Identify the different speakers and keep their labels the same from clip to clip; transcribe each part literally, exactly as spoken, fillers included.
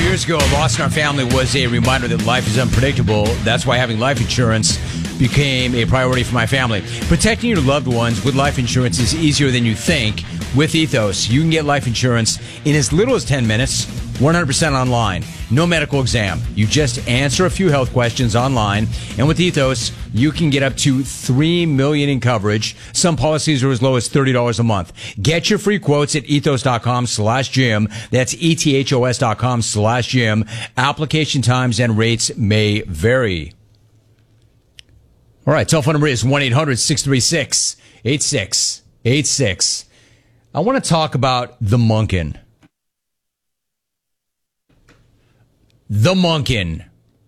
Speaker 1: years ago, a loss in our family was a reminder that life is unpredictable. That's why having life insurance became a priority for my family. Protecting your loved ones with life insurance is easier than you think. With Ethos, you can get life insurance in as little as ten minutes, one hundred percent online. No medical exam. You just answer a few health questions online. And with Ethos, you can get up to three million dollars in coverage. Some policies are as low as thirty dollars a month. Get your free quotes at ethos.com slash Jim. That's E-T-H-O-S dot com slash Jim. Application times and rates may vary. All right, telephone number is one eight hundred six three six eight six eight six. I want to talk about the Monken. The Monken.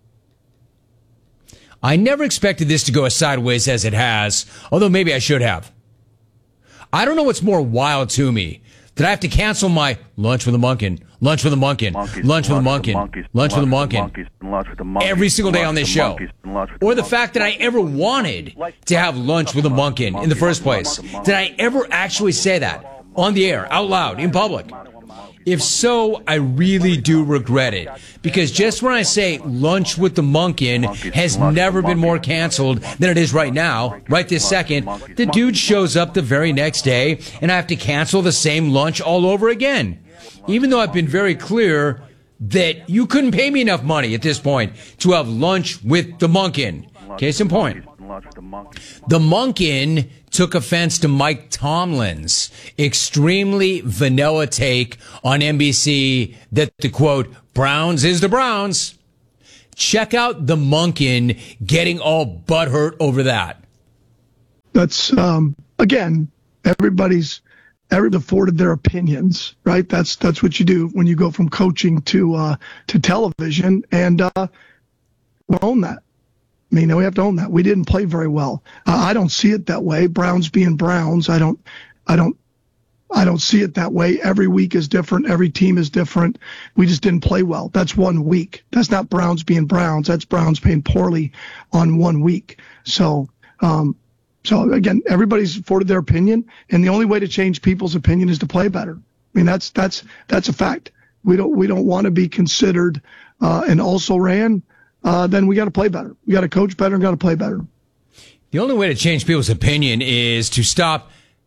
Speaker 1: I never expected this to go as sideways as it has, although maybe I should have. I don't know what's more wild to me. Did I have to cancel my lunch with a Monken, lunch with a Monken,
Speaker 2: monkeys,
Speaker 1: lunch with a
Speaker 2: lunch
Speaker 1: Monken,
Speaker 2: monkeys,
Speaker 1: lunch with a
Speaker 2: lunch
Speaker 1: Monken,
Speaker 2: monkeys, lunch with the monkeys,
Speaker 1: every single day on this show?
Speaker 2: monkeys,
Speaker 1: Or the fact that I ever wanted to have lunch with a Monken in the first place? Did I ever actually say that on the air, out loud, in public? If so, I really do regret it. Because just when I say lunch with the Monken has never been more canceled than it is right now, right this second, the dude shows up the very next day and I have to cancel the same lunch all over again. Even though I've been very clear that you couldn't pay me enough money at this point to have lunch with the Monken. Case in point. The Monken took offense to Mike Tomlin's extremely vanilla take on N B C that the quote, Browns is the Browns. Check out the Monken getting all butthurt over that.
Speaker 3: That's, um, again, everybody's everybody afforded their opinions, right? That's that's what you do when you go from coaching to uh, to television, and uh, we own that. I mean, we have to own that. We didn't play very well. Uh, I don't see it that way. Browns being Browns, I don't, I don't, I don't see it that way. Every week is different. Every team is different. We just didn't play well. That's one week. That's not Browns being Browns. That's Browns playing poorly on one week. So, um, so again, everybody's afforded their opinion, and the only way to change people's opinion is to play better. I mean, that's that's that's a fact. We don't we don't want to be considered uh, an also ran. Uh, then we got to play better. We got to coach better and got to play better.
Speaker 1: The only way to change people's opinion is to stop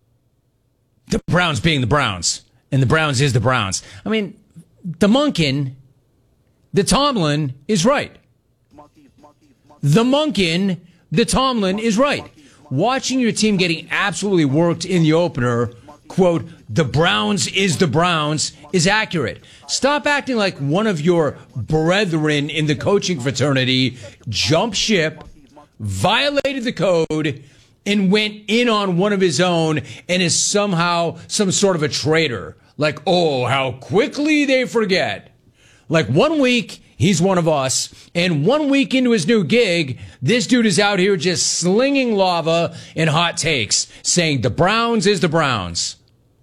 Speaker 1: the Browns being the Browns, and the Browns is the Browns. I mean, the Monken, the Tomlin is right. The Monken, the Tomlin is right. Watching your team getting absolutely worked in the opener, quote, the Browns is the Browns, is accurate. Stop acting like one of your brethren in the coaching fraternity jumped ship, violated the code, and went in on one of his own and is somehow some sort of a traitor. Like, oh, how quickly they forget. Like one week, he's one of us, and one week into his new gig, this dude is out here just slinging lava and hot takes, saying the Browns is the Browns.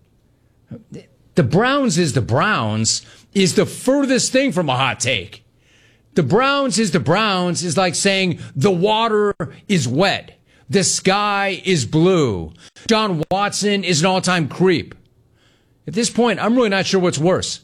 Speaker 1: The Browns is the Browns is the furthest thing from a hot take. The Browns is the Browns is like saying the water is wet. The sky is blue. John Watson is an all-time creep. At this point, I'm really not sure what's worse.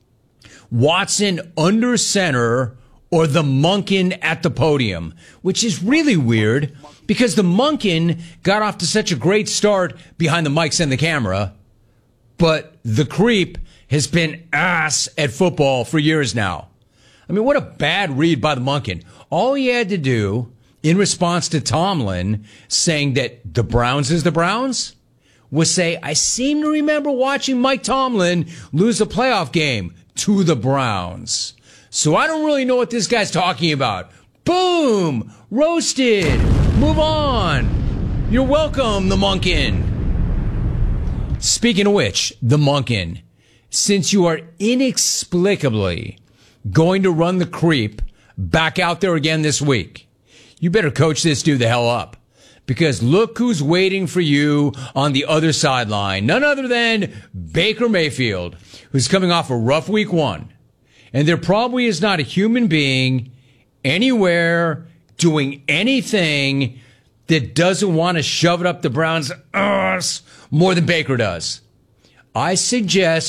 Speaker 1: Watson under center or the Monken at the podium, which is really weird because the Monken got off to such a great start behind the mics and the camera, but the creep has been ass at football for years now. I mean, what a bad read by the Monken. All he had to do in response to Tomlin saying that the Browns is the Browns was say, I seem to remember watching Mike Tomlin lose a playoff game to the Browns. So I don't really know what this guy's talking about. Boom! Roasted! Move on! You're welcome, the Monken. Speaking of which, the Monken, since you are inexplicably going to run the creep back out there again this week, you better coach this dude the hell up. Because look who's waiting for you on the other sideline. None other than Baker Mayfield, who's coming off a rough week one. And there probably is not a human being anywhere doing anything that doesn't want to shove it up the Browns' arse more than Baker does. I suggest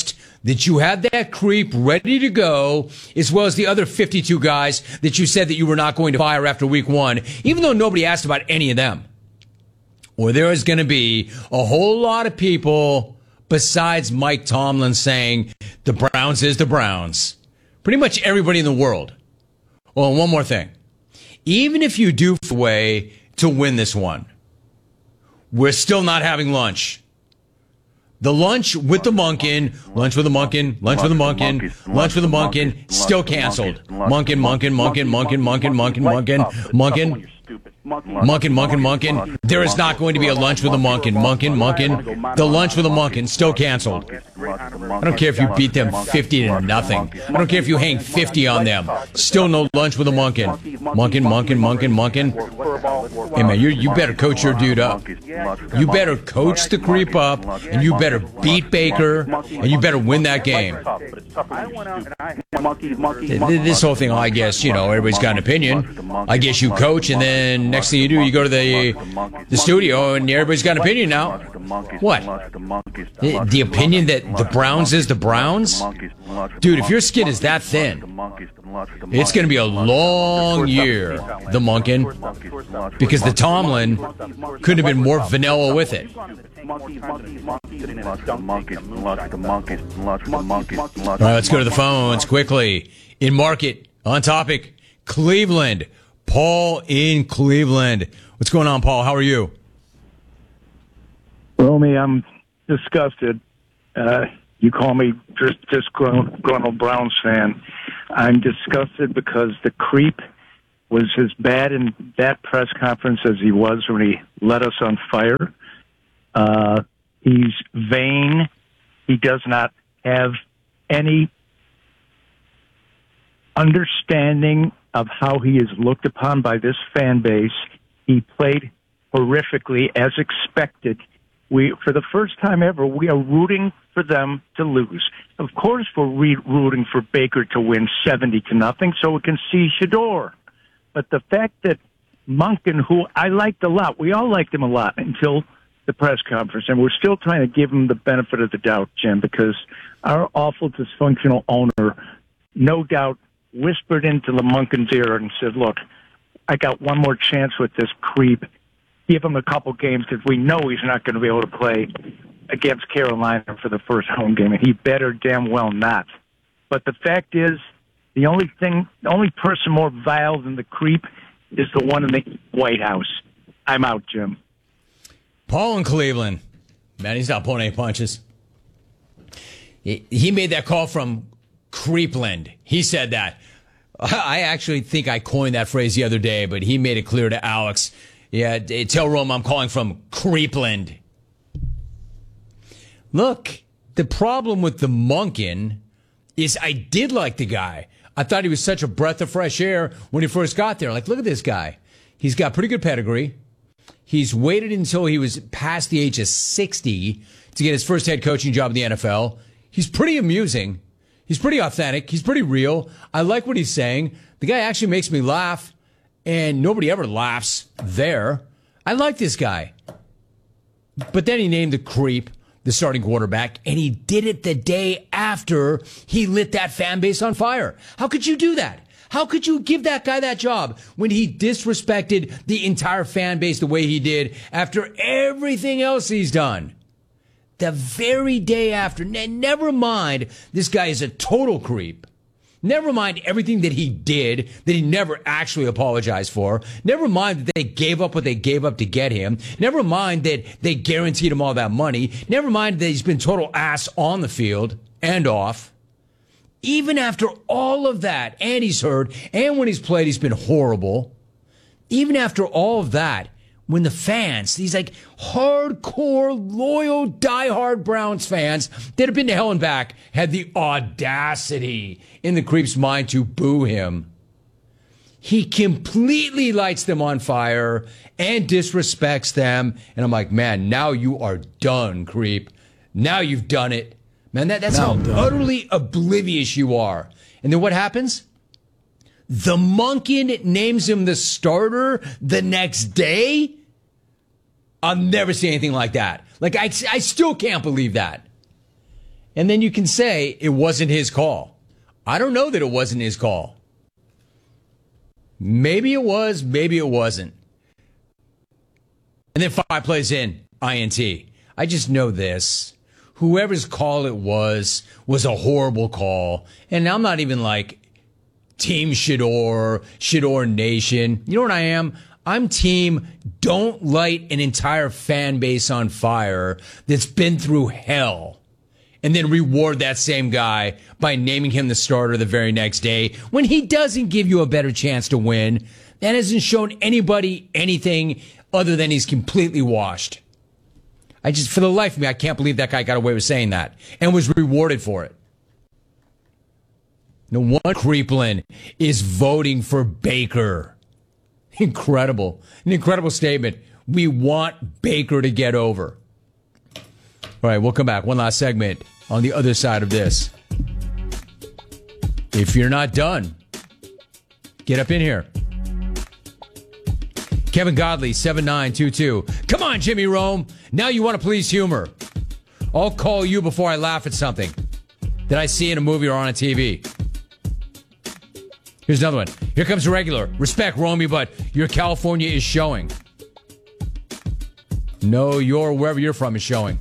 Speaker 1: that you had that creep ready to go, as well as the other fifty-two guys that you said that you were not going to fire after week one, even though nobody asked about any of them. Or there is going to be a whole lot of people besides Mike Tomlin saying the Browns is the Browns. Pretty much everybody in the world. Well, and one more thing. Even if you do find a way to win this one, we're still not having lunch. The lunch with the Monken, lunch with the Monken, lunch with the Monken, lunch with the Monken, still canceled. Monken, Monken, Monken, Monken, Monken, Monken, Monken, Monken. Monken, Monken, Monken. There is not going to be a lunch with a Monken. Monken, Monken. The lunch with a Monken, still canceled. I don't care if you beat them fifty to nothing. I don't care if you hang fifty on them. Still no lunch with a Monken. Monken, Monken, Monken, Monken. Hey, man, you you better coach your dude up. You better coach the creep up, and you better beat Baker, and you better win that game. This whole thing, I guess, you know, everybody's got an opinion. I guess you coach, and then next thing you do, you go to the the studio, and everybody's got an opinion now. What? The, the opinion that the Browns is the Browns? Dude, if your skin is that thin, it's going to be a long year, the Monken, because the Tomlin couldn't have been more vanilla with it. All right, let's go to the phones quickly. In market, on topic, Cleveland. Paul in Cleveland. What's going on, Paul? How are you?
Speaker 2: Romy, I'm disgusted. Uh, you call me just disgruntled Browns fan. I'm disgusted because the creep was as bad in that press conference as he was when he let us on fire. Uh, he's vain. He does not have any understanding of how he is looked upon by this fan base. He played horrifically as expected. We, for the first time ever, we are rooting for them to lose. Of course, we're re- rooting for Baker to win seventy to nothing so we can see Shador. But the fact that Monken, who I liked a lot, we all liked him a lot until the press conference, and we're still trying to give him the benefit of the doubt, Jim, because our awful dysfunctional owner, no doubt, whispered into the Monken's ear and said, look, I got one more chance with this creep. Give him a couple games because we know he's not going to be able to play against Carolina for the first home game, and he better damn well not. But the fact is, the only thing, the only person more vile than the creep is the one in the White House. I'm out, Jim.
Speaker 1: Paul in Cleveland. Man, he's not pulling any punches. He, he made that call from Creepland. He said that. I actually think I coined that phrase the other day, but he made it clear to Alex. Yeah, tell Rome I'm calling from Creepland. Look, the problem with the Monken is I did like the guy. I thought he was such a breath of fresh air when he first got there. Like, look at this guy. He's got pretty good pedigree. He's waited until he was past the age of sixty to get his first head coaching job in the N F L. He's pretty amusing. He's pretty authentic. He's pretty real. I like what he's saying. The guy actually makes me laugh, and nobody ever laughs there. I like this guy. But then he named the creep the starting quarterback, and he did it the day after he lit that fan base on fire. How could you do that? How could you give that guy that job when he disrespected the entire fan base the way he did after everything else he's done? The very day after, never mind, this guy is a total creep. Never mind everything that he did that he never actually apologized for. Never mind that they gave up what they gave up to get him. Never mind that they guaranteed him all that money. Never mind that he's been total ass on the field and off. Even after all of that, and he's hurt, and when he's played, he's been horrible. Even after all of that, when the fans, these like hardcore, loyal, diehard Browns fans that have been to hell and back, had the audacity in the creep's mind to boo him, he completely lights them on fire and disrespects them. And I'm like, man, now you are done, creep. Now you've done it. Man, that, that's now how done. Utterly oblivious you are. And then what happens? The Monken names him the starter the next day? I'll never see anything like that. Like, I, I still can't believe that. And then you can say it wasn't his call. I don't know that it wasn't his call. Maybe it was, maybe it wasn't. And then five plays in, I N T. I just know this. Whoever's call it was, was a horrible call. And I'm not even like Team Shador, Shador Nation. You know what I am? I'm team don't light an entire fan base on fire that's been through hell and then reward that same guy by naming him the starter the very next day when he doesn't give you a better chance to win and hasn't shown anybody anything other than he's completely washed. I just, for the life of me, I can't believe that guy got away with saying that and was rewarded for it. No one Creeplin is voting for Baker. Incredible. An incredible statement. We want Baker to get over. All right, we'll come back. One last segment on the other side of this. If you're not done, get up in here. Kevin Godley, seven nine two two. Come on, Jimmy Rome. Now you want to please humor. I'll call you before I laugh at something that I see in a movie or on a T V. Here's another one. Here comes a regular. Respect, Romy, but your California is showing. No, your wherever you're from is showing.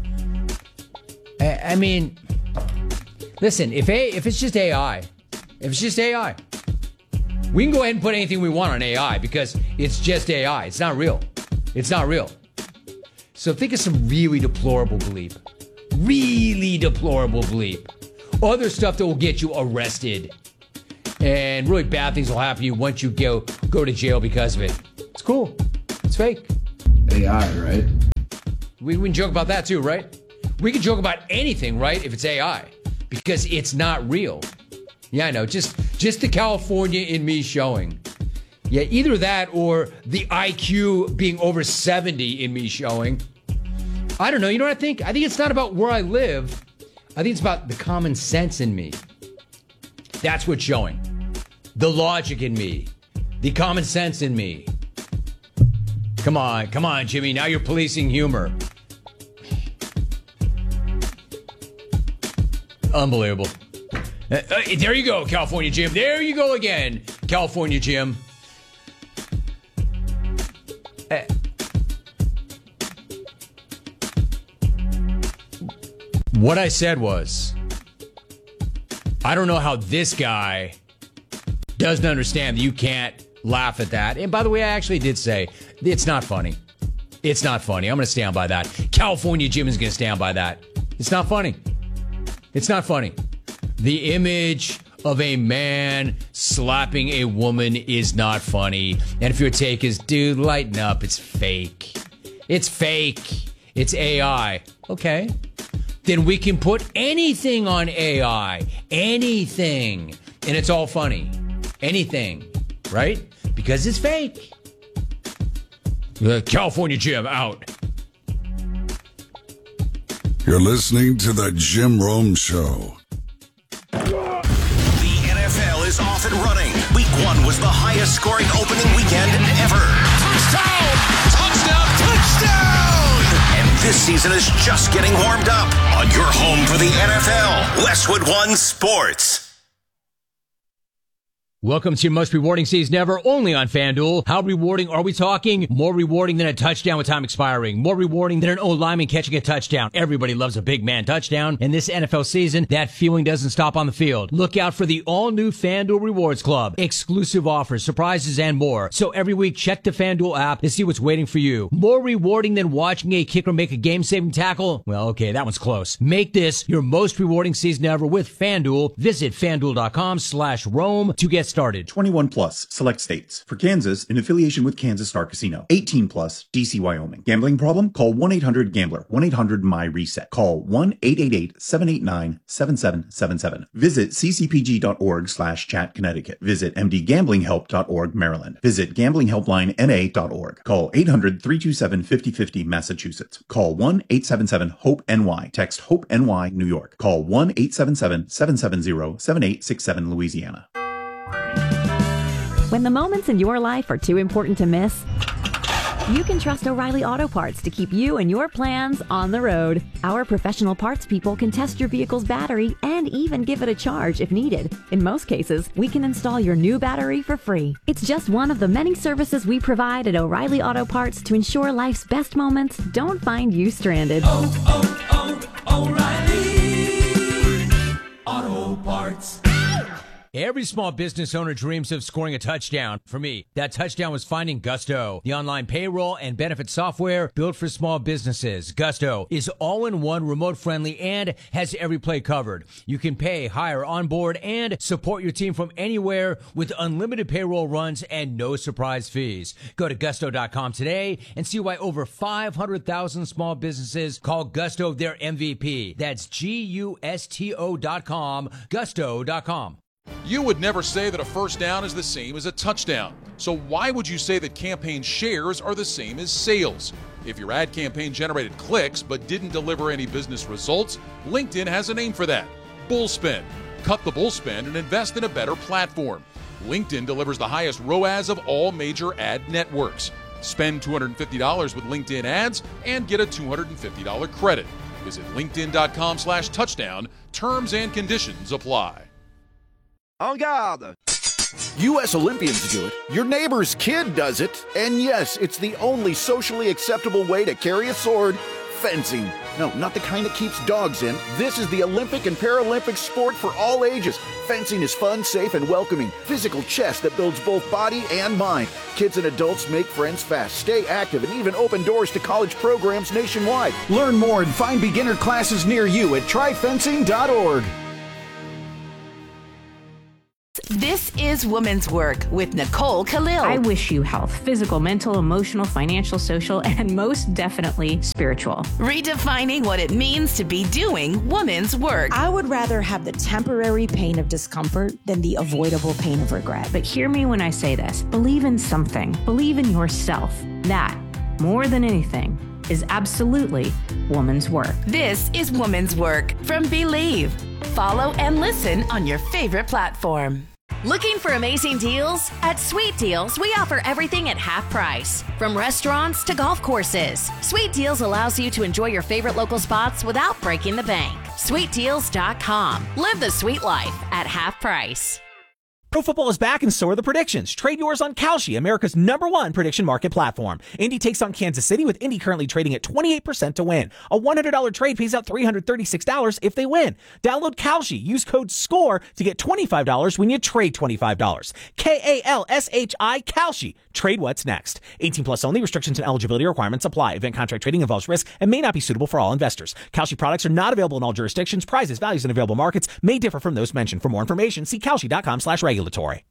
Speaker 1: I, I mean, listen, if a, if it's just A I, if it's just A I, we can go ahead and put anything we want on A I because it's just A I. It's not real. It's not real. So think of some really deplorable bleep. Really deplorable bleep. Other stuff that will get you arrested. And really bad things will happen to you once you go go to jail because of it. It's cool. It's fake.
Speaker 4: A I, right?
Speaker 1: We, we can joke about that too, right? We can joke about anything, right, if it's A I. Because it's not real. Yeah, I know. Just, just the California in me showing. Yeah, either that or the I Q being over seventy in me showing. I don't know. You know what I think? I think it's not about where I live. I think it's about the common sense in me. That's what's showing. The logic in me. The common sense in me. Come on, come on, Jimmy. Now you're policing humor. Unbelievable. Uh, uh, there you go, California Jim. There you go again, California Jim. Uh, what I said was, I don't know how this guy doesn't understand that you can't laugh at that. And by the way, I actually did say it's not funny. It's not funny. I'm going to stand by that. California Jim is going to stand by that. It's not funny. It's not funny. The image of a man slapping a woman is not funny. And if your take is, dude, lighten up, it's fake. It's fake. It's A I. Okay. Then we can put anything on A I. Anything. And it's all funny. Anything. Right? Because it's fake. The California Jim out.
Speaker 5: You're listening to the Jim Rome Show.
Speaker 6: The N F L is off and running. Week one was the highest scoring opening weekend ever. Touchdown! Touchdown! Touchdown! And this season is just getting warmed up on your home for the N F L, Westwood One Sports.
Speaker 1: Welcome to your most rewarding season ever, only on FanDuel. How rewarding are we talking? More rewarding than a touchdown with time expiring. More rewarding than an O-lineman catching a touchdown. Everybody loves a big man touchdown. And this N F L season, that feeling doesn't stop on the field. Look out for the all-new FanDuel Rewards Club. Exclusive offers, surprises, and more. So every week, check the FanDuel app to see what's waiting for you. More rewarding than watching a kicker make a game-saving tackle? Well, okay, that one's close. Make this your most rewarding season ever with FanDuel. Visit FanDuel.com slash Rome to get started.
Speaker 7: twenty-one plus, select states. For Kansas, in affiliation with Kansas Star Casino. eighteen plus, D C, Wyoming. Gambling problem? Call one eight hundred gambler. one eight hundred my reset. Call one eight eight eight seven eight nine seven seven seven seven. Visit ccpg.org slash chat Connecticut. Visit m d gambling help dot org Maryland. Visit gambling helpline n a dot org. Call eight hundred three two seven five oh five oh Massachusetts. Call one eight seven seven hope N Y. Text HOPE-NY New York. Call one eight seven seven seven seven zero seven eight six seven Louisiana.
Speaker 8: When the moments in your life are too important to miss,
Speaker 4: You can trust O'Reilly Auto Parts to keep you and your plans on the road. Our professional parts people can test your vehicle's battery and even give it a charge if needed. In most cases, we can install your new battery for free. It's just one of the many services we provide at O'Reilly Auto Parts to ensure life's best moments don't find you stranded.
Speaker 8: Oh, oh, oh, O'Reilly Auto Parts.
Speaker 1: Every small business owner dreams of scoring a touchdown. For me, that touchdown was finding Gusto, the online payroll and benefit software built for small businesses. Gusto is all-in-one, remote-friendly, and has every play covered. You can pay, hire, onboard, and support your team from anywhere with unlimited payroll runs and no surprise fees. Go to gusto dot com today and see why over five hundred thousand small businesses call Gusto their M V P. That's G U S T O dot com, gusto dot com.
Speaker 9: You would never say that a first down is the same as a touchdown. So why would you say that campaign shares are the same as sales? If your ad campaign generated clicks but didn't deliver any business results, LinkedIn has a name for that: bullspend. Cut the bullspend and invest in a better platform. LinkedIn delivers the highest R O A S of all major ad networks. Spend two hundred fifty dollars with LinkedIn ads and get a two hundred fifty dollars credit. Visit linkedin dot com slash touchdown. Terms and conditions apply.
Speaker 10: En garde! U S Olympians do it, your neighbor's kid does it, and yes, it's the only socially acceptable way to carry a sword: fencing. No, not the kind that keeps dogs in. This is the Olympic and Paralympic sport for all ages. Fencing is fun, safe, and welcoming. Physical chess that builds both body and mind. Kids and adults make friends fast, stay active, and even open doors to college programs nationwide. Learn more and find beginner classes near you at try fencing dot org.
Speaker 11: This is Women's Work with Nicole Khalil.
Speaker 12: I wish you health, physical, mental, emotional, financial, social, and most definitely spiritual.
Speaker 11: Redefining what it means to be doing women's work.
Speaker 13: I would rather have the temporary pain of discomfort than the avoidable pain of regret.
Speaker 12: But hear me when I say this. Believe in something. Believe in yourself. That, more than anything, is absolutely woman's work.
Speaker 11: This is Woman's Work from Believe. Follow and listen on your favorite platform. Looking for amazing deals? At Sweet Deals, we offer everything at half price. From restaurants to golf courses, Sweet Deals allows you to enjoy your favorite local spots without breaking the bank. sweet deals dot com. Live the sweet life at half price.
Speaker 14: Pro football is back, and so are the predictions. Trade yours on Kalshi, America's number one prediction market platform. Indy takes on Kansas City, with Indy currently trading at twenty-eight percent to win. A one hundred dollars trade pays out three hundred thirty-six dollars if they win. Download Kalshi. Use code SCORE to get twenty-five dollars when you trade twenty-five dollars. K A L S H I, Kalshi. Trade what's next. eighteen plus only. Restrictions and eligibility requirements apply. Event contract trading involves risk and may not be suitable for all investors. Kalshi products are not available in all jurisdictions. Prices, values, and available markets may differ from those mentioned. For more information, see kalshi dot com slash regulatory.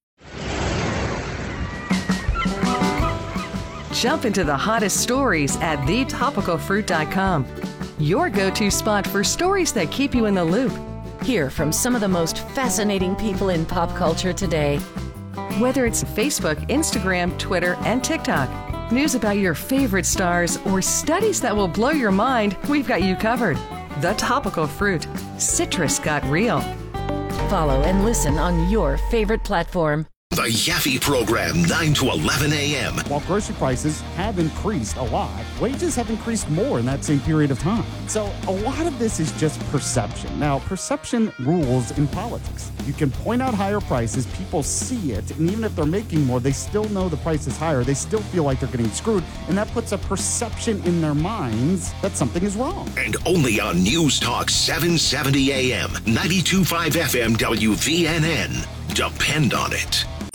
Speaker 15: Jump into the hottest stories at the topical fruit dot com. Your go-to spot for stories that keep you in the loop.
Speaker 11: Hear from some of the most fascinating people in pop culture today.
Speaker 15: Whether it's Facebook, Instagram, Twitter, and TikTok, news about your favorite stars, or studies that will blow your mind, we've got you covered. The Topical Fruit. Citrus got real.
Speaker 11: Follow and listen on your favorite platform.
Speaker 6: The Yaffe Program, nine to eleven a.m.
Speaker 16: While grocery prices have increased a lot, wages have increased more in that same period of time. So a lot of this is just perception. Now, perception rules in politics. You can point out higher prices, people see it, and even if they're making more, they still know the price is higher. They still feel like they're getting screwed, and that puts a perception in their minds that something is wrong.
Speaker 6: And only on News Talk seven seventy a.m., ninety-two point five F M W V N N. Depend on it.